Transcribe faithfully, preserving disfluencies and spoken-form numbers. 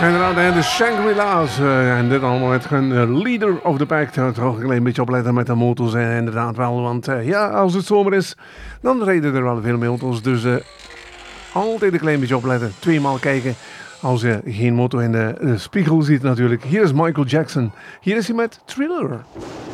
Inderdaad, de Shangri-La's. Uh, en dit allemaal met een uh, leader of the pack. Toch een klein beetje opletten met de motors. En inderdaad wel, want uh, ja, als het zomer is, dan rijden er wel veel meer auto's. Dus uh, altijd een klein beetje opletten. Tweemaal kijken als je geen motor in de, de spiegel ziet natuurlijk. Hier is Michael Jackson. Hier is hij met Thriller.